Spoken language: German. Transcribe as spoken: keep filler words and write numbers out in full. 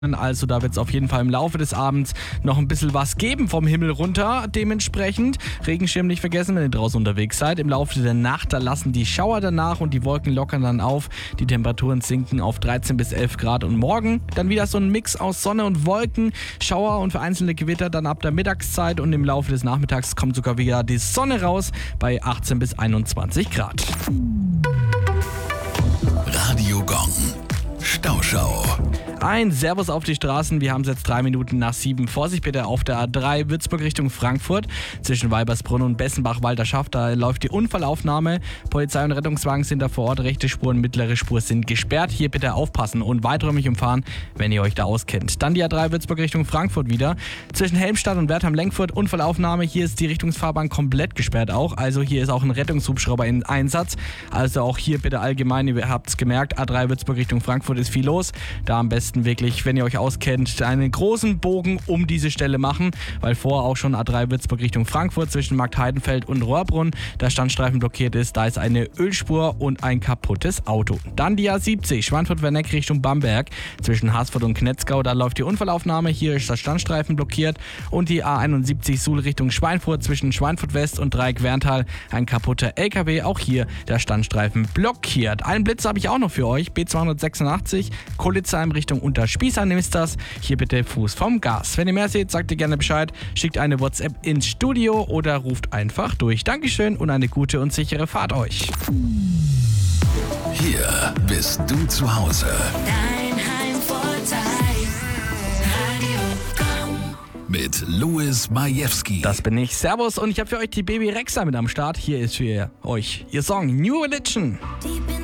Also da wird es auf jeden Fall im Laufe des Abends noch ein bisschen was geben vom Himmel runter. Dementsprechend Regenschirm nicht vergessen, wenn ihr draußen unterwegs seid. Im Laufe der Nacht, da lassen die Schauer danach und die Wolken lockern dann auf. Die Temperaturen sinken auf dreizehn bis elf Grad. Und morgen dann wieder so ein Mix aus Sonne und Wolken, Schauer und vereinzelte Gewitter dann ab der Mittagszeit. Und im Laufe des Nachmittags kommt sogar wieder die Sonne raus bei achtzehn bis einundzwanzig Grad. Radio Gong. Stauschau. Ein Servus auf die Straßen. Wir haben es jetzt drei Minuten nach sieben. Vorsicht bitte auf der A drei Würzburg Richtung Frankfurt. Zwischen Weibersbrunn und Bessenbach-Walderschaft. Da läuft die Unfallaufnahme. Polizei und Rettungswagen sind da vor Ort. Rechte Spur und mittlere Spur sind gesperrt. Hier bitte aufpassen und weiträumig umfahren, wenn ihr euch da auskennt. Dann die A drei Würzburg Richtung Frankfurt wieder. Zwischen Helmstadt und Wertheim-Lenkfurt Unfallaufnahme. Hier ist die Richtungsfahrbahn komplett gesperrt auch. Also hier ist auch ein Rettungshubschrauber in Einsatz. Also auch hier bitte allgemein, ihr habt es gemerkt, A drei Würzburg Richtung Frankfurt ist viel los. Da am besten wirklich, wenn ihr euch auskennt, einen großen Bogen um diese Stelle machen, weil vorher auch schon A drei Würzburg Richtung Frankfurt zwischen Marktheidenfeld und Rohrbrunn der Standstreifen blockiert ist. Da ist eine Ölspur und ein kaputtes Auto. Dann die A siebzig Schweinfurt-Werneck Richtung Bamberg zwischen Haßfurt und Knetzgau. Da läuft die Unfallaufnahme. Hier ist der Standstreifen blockiert. Und die A einundsiebzig Suhl Richtung Schweinfurt zwischen Schweinfurt West und Dreieck Werntal. Ein kaputter L K W. Auch hier der Standstreifen blockiert. Einen Blitz habe ich auch noch für euch. B zweihundertsechsundachtzig Kolitzheim Richtung Unterspießern ist das. Hier bitte Fuß vom Gas. Wenn ihr mehr seht, sagt ihr gerne Bescheid. Schickt eine WhatsApp ins Studio oder ruft einfach durch. Dankeschön und eine gute und sichere Fahrt euch. Hier bist du zu Hause. Dein Heimvorteil. Radio Gong. Mit Louis Majewski. Das bin ich. Servus und ich habe für euch die Baby Rexha mit am Start. Hier ist für euch ihr Song New Religion. Deep in